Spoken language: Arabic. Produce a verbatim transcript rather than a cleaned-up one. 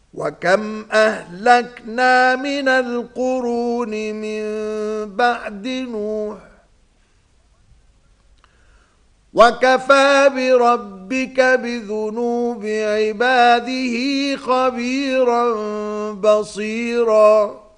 وكم أهلكنا من القرون من بعد نوح وكفى بربك بذنوب عباده خبيرا بصيرا